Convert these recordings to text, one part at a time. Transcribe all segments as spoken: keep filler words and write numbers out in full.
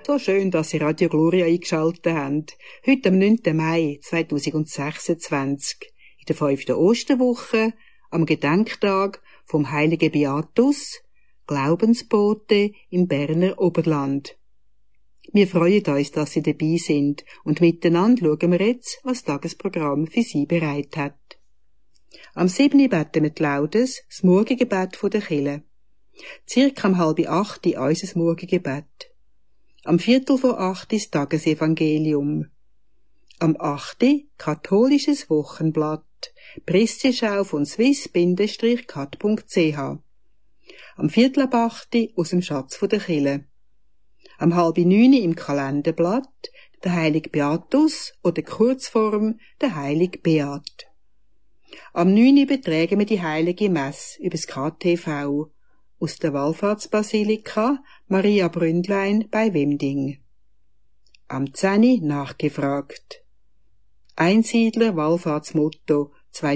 So schön, dass Sie Radio Gloria eingeschaltet haben. Heute am neunten Mai zweitausendsechsundzwanzig, in der fünften Osterwoche, am Gedenktag vom heiligen Beatus, Glaubensbote im Berner Oberland. Wir freuen uns, dass Sie dabei sind, und miteinander schauen wir jetzt, was das Tagesprogramm für Sie bereit hat. Am siebten beten wir die Laudes, das Morgengebet der Kirche. Circa um halb acht unser Morgengebet. Am Viertel vor acht das Tagesevangelium. Am achten katholisches Wochenblatt, Presseschau von swiss Bindestrich cat punkt c h. Am Viertel ab acht aus dem Schatz der Kirche. Am halb neun im Kalenderblatt der heilige Beatus oder Kurzform der heilige Beat. Am neun übertragen wir die heilige Messe übers K T V aus der Wallfahrtsbasilika Maria Bründlein bei Wemding. Am zehn nachgefragt. Einsiedler Wallfahrtsmotto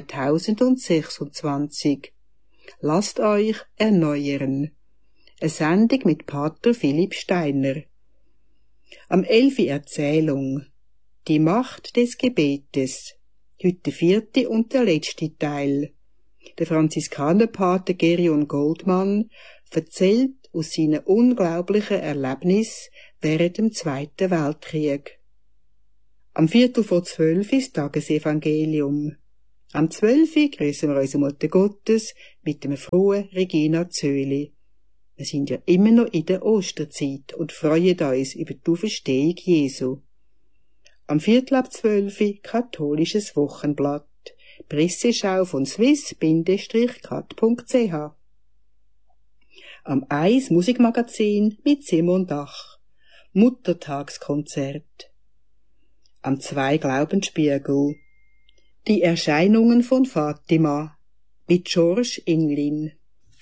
zweitausendsechsundzwanzig. Lasst euch erneuern. Eine Sendung mit Pater Philipp Steiner. Am elf Erzählung. Die Macht des Gebetes. Heute der vierte und der letzte Teil. Der Franziskanerpater Gerion Goldmann erzählt aus seinen unglaublichen Erlebnissen während dem Zweiten Weltkrieg. Am Viertel vor zwölf ist Tagesevangelium. Am zwölf grüßen wir unsere Mutter Gottes mit dem frohen Regina Zöli. Wir sind ja immer noch in der Osterzeit und freuen uns über die Auferstehung Jesu. Am Viertel ab zwölf katholisches Wochenblatt. Presseschau von swiss Bindestrich cat punkt c h. Am eins Musikmagazin mit Simon Dach. Muttertagskonzert. Am zwei Glaubensspiegel. Die Erscheinungen von Fatima mit George Inglin.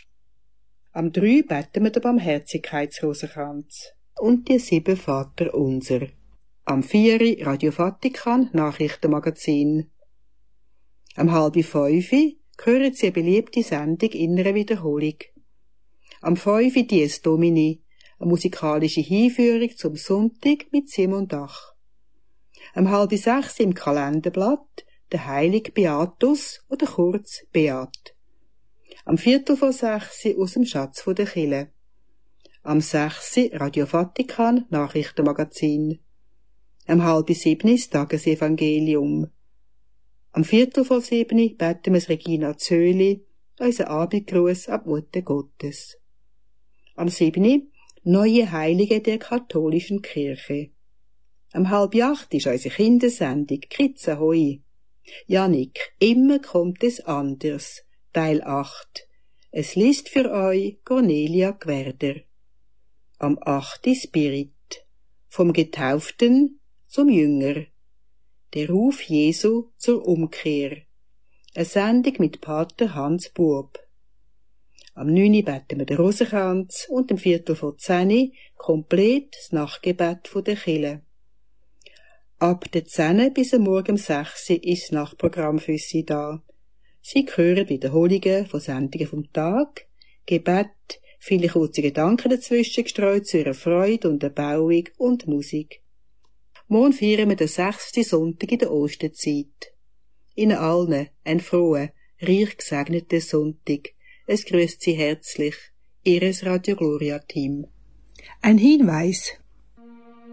Am drei beten wir den Barmherzigkeitsrosenkranz und die sieben Vater unser. Am vier Radio Vatikan Nachrichtenmagazin. Am halb fünf hören Sie eine beliebte Sendung in einer Wiederholung. Am fünf Dies Domini, eine musikalische Hinführung zum Sonntag mit Simon Dach. Am halb sechs im Kalenderblatt der heilige Beatus oder kurz Beat. Am Viertel vor sechs aus dem Schatz der Kirche. Am sechs Radio Vatikan Nachrichtenmagazin. Am halb sieben das Tagesevangelium. Am Viertel vor sieben beten wir Regina Zöli, unser Abendgruß ab Mutter Gottes. Am sieben neue Heilige der katholischen Kirche. Am halb acht ist unsere Kindersendung Kritze Hoi. Jannik, immer kommt es anders. Teil acht. Es liest für euch Cornelia Gwerder. Am acht Spirit. Vom Getauften zum Jünger. Der Ruf Jesu zur Umkehr. Eine Sendung mit Pater Hans Buob. Am neun beten wir den Rosenkranz und am Viertel vor zehn komplett das Nachtgebet der Kirche. Ab der zehn bis am Morgen um sechs ist das Nachtprogramm für Sie da. Sie hören Wiederholungen von Sendungen vom Tag, Gebet, viele kurze Gedanken dazwischen gestreut zu Ihrer Freude und Erbauung und Musik. Morgen feiern wir den sechsten Sonntag in der Osterzeit. Ihnen allen einen frohen, reich gesegneten Sonntag. Es grüßt Sie herzlich, Ihres Radio Gloria Team. Ein Hinweis.